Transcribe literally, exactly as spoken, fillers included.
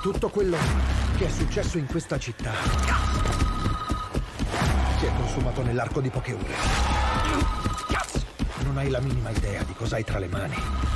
Tutto quello che è successo in questa città si è consumato nell'arco di poche ore. Non hai la minima idea di cosa hai tra le mani.